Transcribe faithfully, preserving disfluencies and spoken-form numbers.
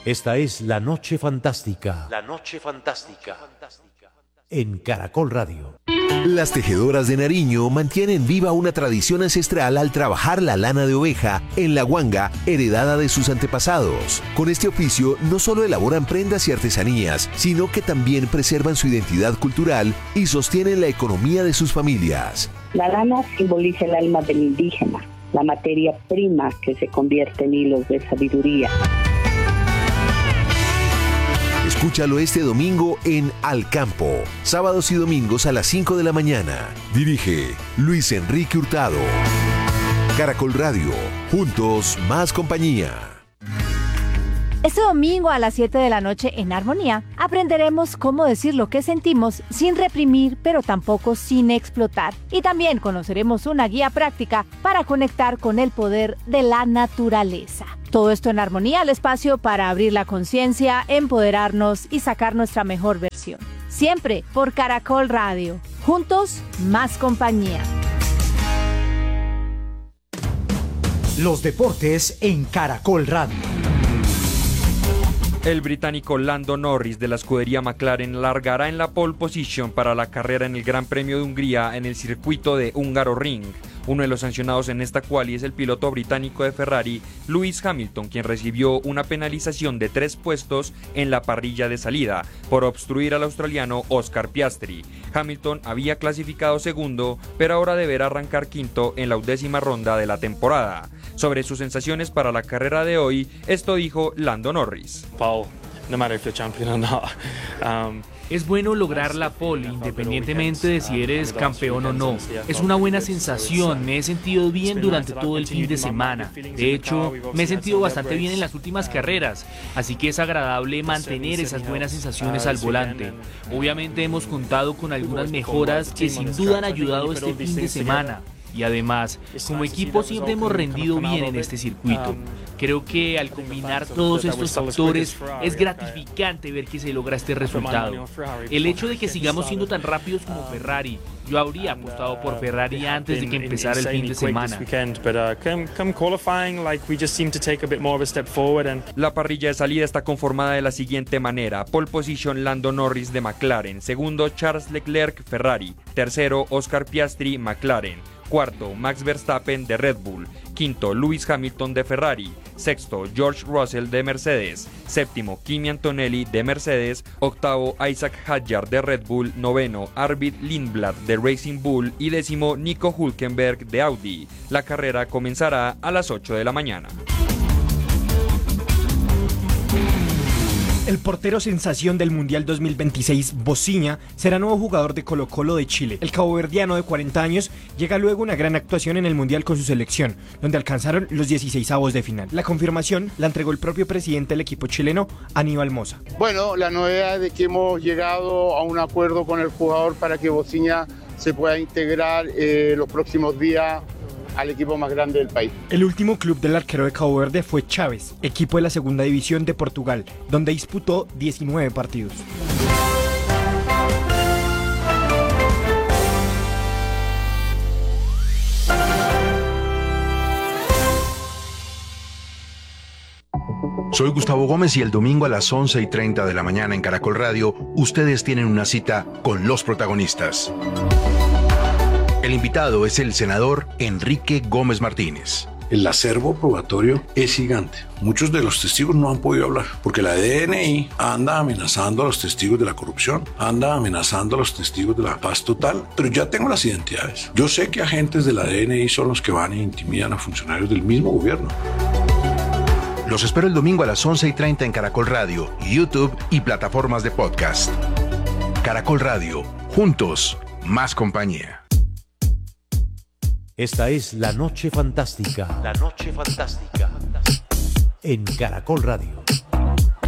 Esta es La Noche Fantástica. La Noche Fantástica. En Caracol Radio. Las tejedoras de Nariño mantienen viva una tradición ancestral al trabajar la lana de oveja en la guanga heredada de sus antepasados. Con este oficio no solo elaboran prendas y artesanías, sino que también preservan su identidad cultural y sostienen la economía de sus familias. La lana simboliza el alma del indígena, la materia prima que se convierte en hilos de sabiduría. Escúchalo este domingo en Al Campo, sábados y domingos a las cinco de la mañana. Dirige Luis Enrique Hurtado. Caracol Radio, juntos más compañía. Este domingo a las siete de la noche en Armonía aprenderemos cómo decir lo que sentimos sin reprimir, pero tampoco sin explotar. Y también conoceremos una guía práctica para conectar con el poder de la naturaleza. Todo esto en Armonía, el espacio para abrir la conciencia, empoderarnos y sacar nuestra mejor versión. Siempre por Caracol Radio. Juntos, más compañía. Los deportes en Caracol Radio. El británico Lando Norris de la escudería McLaren largará en la pole position para la carrera en el Gran Premio de Hungría en el circuito de Hungaroring. Uno de los sancionados en esta quali es el piloto británico de Ferrari, Lewis Hamilton, quien recibió una penalización de tres puestos en la parrilla de salida por obstruir al australiano Oscar Piastri. Hamilton había clasificado segundo, pero ahora deberá arrancar quinto en la undécima ronda de la temporada. Sobre sus sensaciones para la carrera de hoy, esto dijo Lando Norris. Paul, no matter if you're champion or not. Um, Es bueno lograr la pole, independientemente de si eres campeón o no. Es una buena sensación, me he sentido bien durante todo el fin de semana. De hecho, me he sentido bastante bien en las últimas carreras, así que es agradable mantener esas buenas sensaciones al volante. Obviamente hemos contado con algunas mejoras que sin duda han ayudado este fin de semana. Y además, como equipo siempre hemos rendido bien en este circuito. Creo que al combinar todos estos factores es gratificante ver que se logra este resultado. El hecho de que sigamos siendo tan rápidos como Ferrari, yo habría apostado por Ferrari antes de que empezara el fin de semana. La parrilla de salida está conformada de la siguiente manera: pole position Lando Norris de McLaren, segundo Charles Leclerc Ferrari, tercero Oscar Piastri McLaren, cuarto Max Verstappen de Red Bull, quinto Lewis Hamilton de Ferrari, sexto George Russell de Mercedes, séptimo Kimi Antonelli de Mercedes, octavo Isaac Hadjar de Red Bull, noveno Arvid Lindblad de Racing Bull y décimo Nico Hülkenberg de Audi. La carrera comenzará a las ocho de la mañana. El portero sensación del Mundial dos mil veintiséis, Bociña, será nuevo jugador de Colo-Colo de Chile. El caboverdiano de cuarenta años llega luego una gran actuación en el Mundial con su selección, donde alcanzaron los dieciseisavos de final. La confirmación la entregó el propio presidente del equipo chileno, Aníbal Mosa. Bueno, la novedad es de que hemos llegado a un acuerdo con el jugador para que Bociña se pueda integrar eh, los próximos días al equipo más grande del país. El último club del arquero de Cabo Verde fue Chaves, equipo de la segunda división de Portugal, donde disputó diecinueve partidos. Soy Gustavo Gómez y el domingo a las once y treinta de la mañana en Caracol Radio, ustedes tienen una cita con los protagonistas. El invitado es el senador Enrique Gómez Martínez. El acervo probatorio es gigante. Muchos de los testigos no han podido hablar porque la D N I anda amenazando a los testigos de la corrupción, anda amenazando a los testigos de la paz total, pero ya tengo las identidades. Yo sé que agentes de la D N I son los que van e intimidan a funcionarios del mismo gobierno. Los espero el domingo a las once y treinta en Caracol Radio, YouTube y plataformas de podcast. Caracol Radio, juntos, más compañía. Esta es La Noche Fantástica. La Noche Fantástica. En Caracol Radio.